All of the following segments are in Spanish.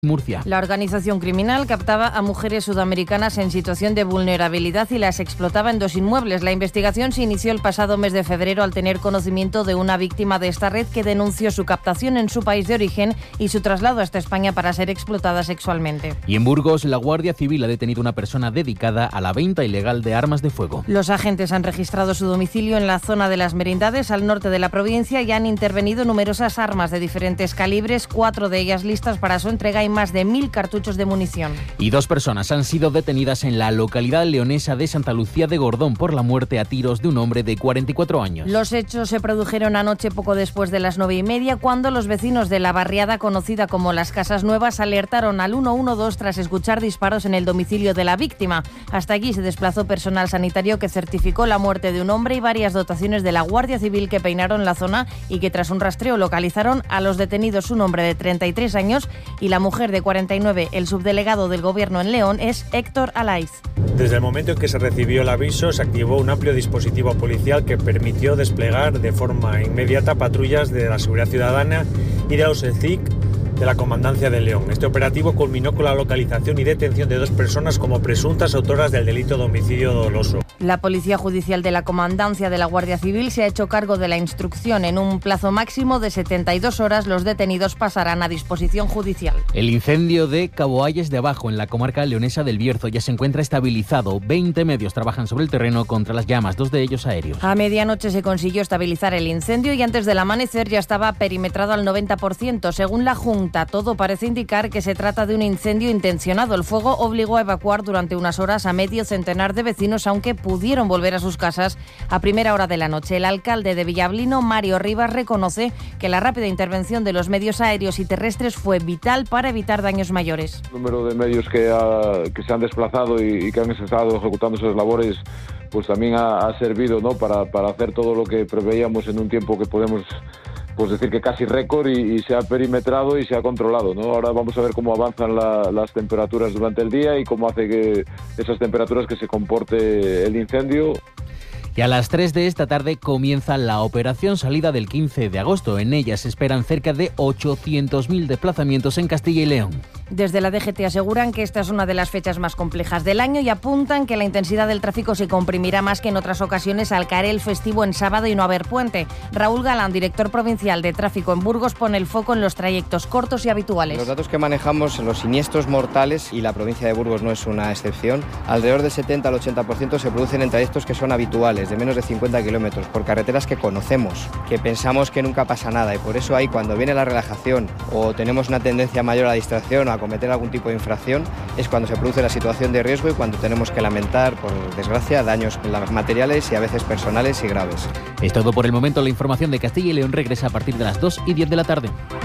Murcia. La organización criminal captaba a mujeres sudamericanas en situación de vulnerabilidad y las explotaba en 2 inmuebles. La investigación se inició el pasado mes de febrero al tener conocimiento de una víctima de esta red que denunció su captación en su país de origen y su traslado hasta España para ser explotada sexualmente. Y en Burgos, la Guardia Civil ha detenido a una persona dedicada a la venta ilegal de armas de fuego. Los agentes han registrado su domicilio en la zona de Las Merindades, al norte de la provincia, y han intervenido numerosas armas de diferentes calibres, 4 de ellas listas para su entrega y más de 1.000 cartuchos de munición. Y 2 personas han sido detenidas en la localidad leonesa de Santa Lucía de Gordón por la muerte a tiros de un hombre de 44 años. Los hechos se produjeron anoche poco después de las 9:30, cuando los vecinos de la barriada conocida como Las Casas Nuevas alertaron al 112 tras escuchar disparos en el domicilio de la víctima. Hasta allí se desplazó personal sanitario que certificó la muerte de un hombre y varias dotaciones de la Guardia Civil que peinaron la zona y que tras un rastreo localizaron a los detenidos, un hombre de 33 años y la mujer de 49. El subdelegado del Gobierno en León es Héctor Alaiz. Desde el momento en que se recibió el aviso, se activó un amplio dispositivo policial que permitió desplegar de forma inmediata patrullas de la Seguridad Ciudadana y de los ECIC de la Comandancia de León. Este operativo culminó con la localización y detención de 2 personas como presuntas autoras del delito de homicidio doloso. La Policía Judicial de la Comandancia de la Guardia Civil se ha hecho cargo de la instrucción. En un plazo máximo de 72 horas, los detenidos pasarán a disposición judicial. El incendio de Cabo Ayes de Abajo, en la comarca leonesa del Bierzo, ya se encuentra estabilizado. 20 medios trabajan sobre el terreno contra las llamas, 2 de ellos aéreos. A medianoche se consiguió estabilizar el incendio y antes del amanecer ya estaba perimetrado al 90%. Según la Junta, todo parece indicar que se trata de un incendio intencionado. El fuego obligó a evacuar durante unas horas a medio centenar de vecinos, aunque pudieron volver a sus casas a primera hora de la noche. El alcalde de Villablino, Mario Rivas, reconoce que la rápida intervención de los medios aéreos y terrestres fue vital para evitar daños mayores. El número de medios que se han desplazado y que han estado ejecutando esas labores pues también ha servido, ¿no?, para hacer todo lo que preveíamos en un tiempo que podemos decir que casi récord, y se ha perimetrado y se ha controlado, ¿no? Ahora vamos a ver cómo avanzan las temperaturas durante el día y cómo hace que esas temperaturas que se comporte el incendio. Y a las 3 de esta tarde comienza la operación salida del 15 de agosto. En ella se esperan cerca de 800.000 desplazamientos en Castilla y León. Desde la DGT aseguran que esta es una de las fechas más complejas del año y apuntan que la intensidad del tráfico se comprimirá más que en otras ocasiones al caer el festivo en sábado y no haber puente. Raúl Galán, director provincial de tráfico en Burgos, pone el foco en los trayectos cortos y habituales. Los datos que manejamos en los siniestros mortales, y la provincia de Burgos no es una excepción, alrededor del 70 al 80% se producen en trayectos que son habituales, de menos de 50 kilómetros, por carreteras que conocemos, que pensamos que nunca pasa nada, y por eso ahí, cuando viene la relajación o tenemos una tendencia mayor a la distracción o a cometer algún tipo de infracción, es cuando se produce la situación de riesgo y cuando tenemos que lamentar, por desgracia, daños materiales y a veces personales y graves. Es todo por el momento. La información de Castilla y León regresa a partir de las 2:10 de la tarde.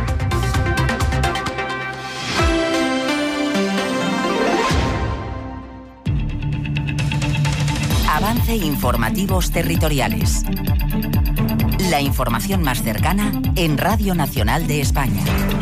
Avance Informativos Territoriales. La información más cercana en Radio Nacional de España.